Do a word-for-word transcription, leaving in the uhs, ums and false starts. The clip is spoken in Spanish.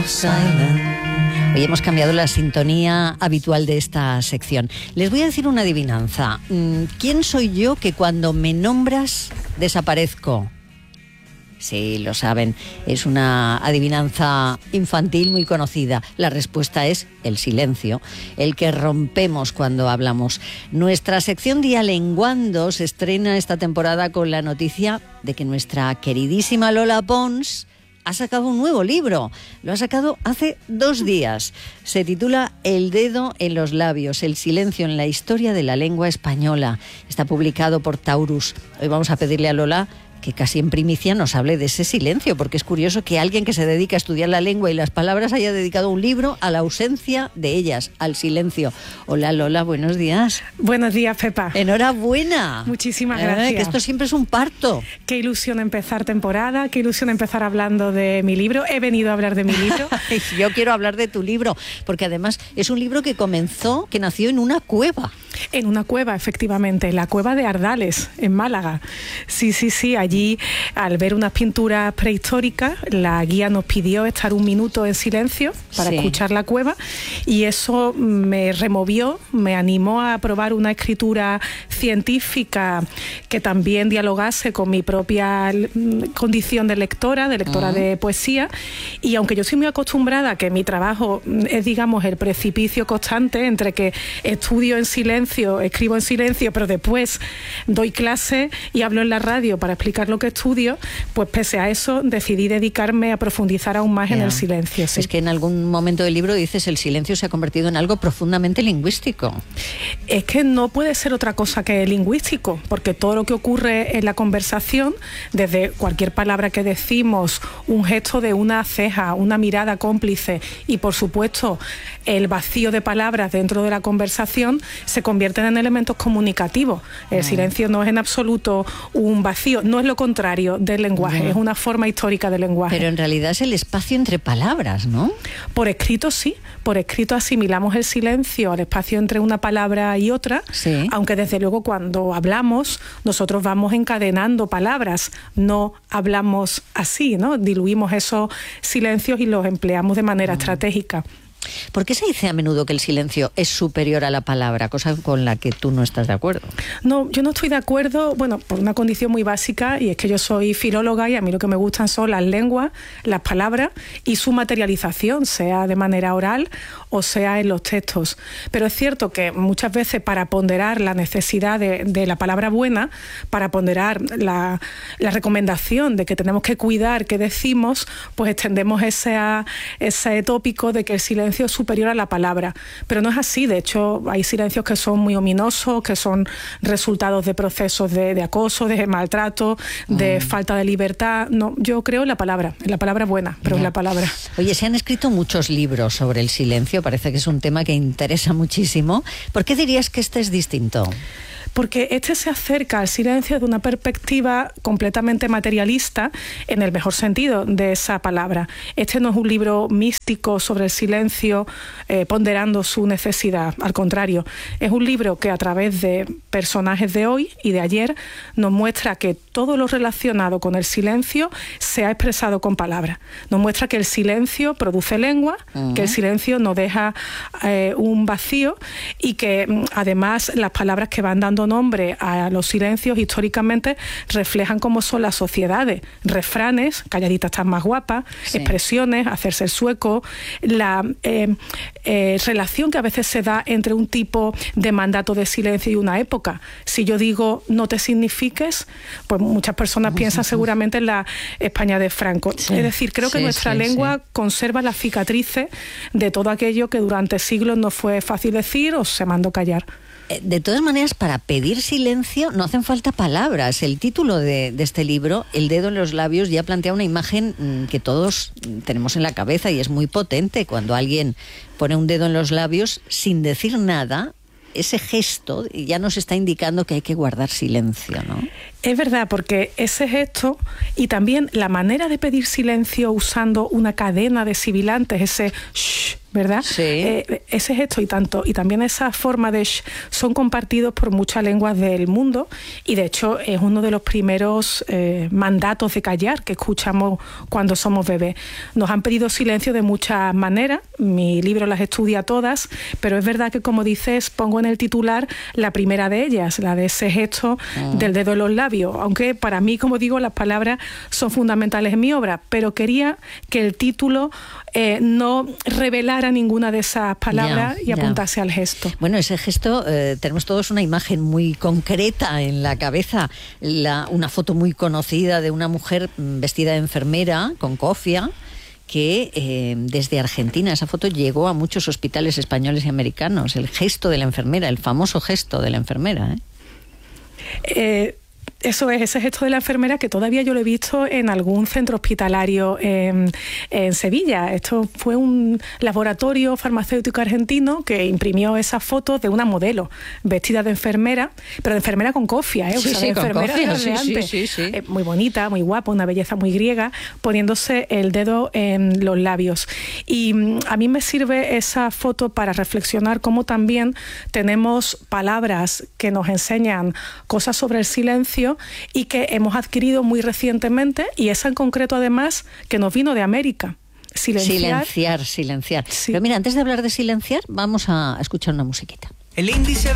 silent. Hoy hemos cambiado la sintonía habitual de esta sección. Les voy a decir una adivinanza. ¿Quién soy yo que cuando me nombras desaparezco? Sí, lo saben, es una adivinanza infantil muy conocida. La respuesta es el silencio, el que rompemos cuando hablamos. Nuestra sección Dialenguando se estrena esta temporada con la noticia de que nuestra queridísima Lola Pons ha sacado un nuevo libro. Lo ha sacado hace dos días. Se titula El dedo en los labios, el silencio en la historia de la lengua española. Está publicado por Taurus. Hoy vamos a pedirle a Lola que casi en primicia nos hable de ese silencio, porque es curioso que alguien que se dedica a estudiar la lengua y las palabras haya dedicado un libro a la ausencia de ellas, al silencio. Hola Lola, buenos días. Buenos días, Pepa. Enhorabuena. Muchísimas eh, gracias. Que esto siempre es un parto. Qué ilusión empezar temporada, qué ilusión empezar hablando de mi libro. He venido a hablar de mi libro. Yo quiero hablar de tu libro, porque además es un libro que comenzó, que nació en una cueva. En una cueva, efectivamente, la cueva de Ardales, en Málaga. Sí, sí, sí, allí al ver unas pinturas prehistóricas, la guía nos pidió estar un minuto en silencio para sí. escuchar la cueva, y eso me removió, me animó a probar una escritura científica que también dialogase con mi propia condición de lectora, de lectora uh-huh. de poesía, y aunque yo soy muy acostumbrada a que mi trabajo es, digamos, el precipicio constante entre que estudio en silencio, escribo en silencio, pero después doy clase y hablo en la radio para explicar lo que estudio, pues pese a eso decidí dedicarme a profundizar aún más yeah. en el silencio. Sí. Es que en algún momento del libro dices el silencio se ha convertido en algo profundamente lingüístico. Es que no puede ser otra cosa que lingüístico, porque todo lo que ocurre en la conversación, desde cualquier palabra que decimos, un gesto de una ceja, una mirada cómplice y por supuesto el vacío de palabras dentro de la conversación, se convierten en elementos comunicativos. El mm. silencio no es en absoluto un vacío, no es lo contrario del lenguaje, mm. es una forma histórica del lenguaje. Pero en realidad es el espacio entre palabras, ¿no? Por escrito sí, por escrito asimilamos el silencio al espacio entre una palabra y otra, sí. aunque desde luego cuando hablamos nosotros vamos encadenando palabras, no hablamos así, ¿no? Diluimos esos silencios y los empleamos de manera mm. estratégica. ¿Por qué se dice a menudo que el silencio es superior a la palabra, cosa con la que tú no estás de acuerdo? No, yo no estoy de acuerdo, bueno, por una condición muy básica, y es que yo soy filóloga y a mí lo que me gustan son las lenguas, las palabras y su materialización, sea de manera oral o sea en los textos. Pero es cierto que muchas veces para ponderar la necesidad de, de la palabra buena, para ponderar la, la recomendación de que tenemos que cuidar qué decimos, pues extendemos ese, ese tópico de que el silencio es superior a la palabra, pero no es así. De hecho, hay silencios que son muy ominosos, que son resultados de procesos de, de acoso, de maltrato, de mm. falta de libertad. No, yo creo en la palabra, en la palabra buena, pero ya. en la palabra. Oye, se han escrito muchos libros sobre el silencio, parece que es un tema que interesa muchísimo. ¿Por qué dirías que este es distinto? Porque este se acerca al silencio de una perspectiva completamente materialista, en el mejor sentido de esa palabra. Este no es un libro místico sobre el silencio, eh, ponderando su necesidad. Al contrario, es un libro que a través de personajes de hoy y de ayer nos muestra que todo lo relacionado con el silencio se ha expresado con palabras. Nos muestra que el silencio produce lengua, uh-huh. que el silencio nos deja eh, un vacío y que además las palabras que van dando nombre a los silencios históricamente reflejan cómo son las sociedades. Refranes, calladita estás más guapa, sí. expresiones, hacerse el sueco, la eh, eh, relación que a veces se da entre un tipo de mandato de silencio y una época. Si yo digo no te signifiques, pues muchas personas uh-huh. piensan seguramente en la España de Franco. Sí. Es decir, creo que sí, nuestra sí, lengua sí. conserva las cicatrices de todo aquello que durante siglos no fue fácil decir o se mandó callar. De todas maneras, para pedir silencio no hacen falta palabras. El título de, de este libro, El dedo en los labios, ya plantea una imagen mmm, que todos tenemos en la cabeza y es muy potente. Cuando alguien pone un dedo en los labios sin decir nada, ese gesto ya nos está indicando que hay que guardar silencio, ¿no? Es verdad, porque ese gesto y también la manera de pedir silencio usando una cadena de sibilantes, ese shh, ¿verdad? Sí. Eh, ese gesto y tanto y también esa forma de sh son compartidos por muchas lenguas del mundo, y de hecho es uno de los primeros eh, mandatos de callar que escuchamos cuando somos bebés. Nos han pedido silencio de muchas maneras, mi libro las estudia todas, pero es verdad que, como dices, pongo en el titular la primera de ellas, la de ese gesto uh-huh. del dedo en los labios, aunque para mí, como digo, las palabras son fundamentales en mi obra, pero quería que el título eh, no revelara ninguna de esas palabras ya, y apuntase ya. al gesto. Bueno, ese gesto, eh, tenemos todos una imagen muy concreta en la cabeza, la, una foto muy conocida de una mujer vestida de enfermera con cofia, que eh, desde Argentina, esa foto llegó a muchos hospitales españoles y americanos, el gesto de la enfermera, el famoso gesto de la enfermera. ¿eh? Eh... Eso es, ese gesto de la enfermera que todavía yo lo he visto en algún centro hospitalario en, en Sevilla. Esto fue un laboratorio farmacéutico argentino que imprimió esas fotos de una modelo vestida de enfermera, pero de enfermera con cofia, ¿eh? Sí, o sea, sí, de con enfermera cofia, de sí, antes. sí, sí, sí. Eh, muy bonita, muy guapa, una belleza muy griega, poniéndose el dedo en los labios. Y mm, a mí me sirve esa foto para reflexionar cómo también tenemos palabras que nos enseñan cosas sobre el silencio y que hemos adquirido muy recientemente, y esa en concreto además que nos vino de América. Silenciar. Silenciar, silenciar. Sí. Pero mira, antes de hablar de silenciar, vamos a escuchar una musiquita. El índice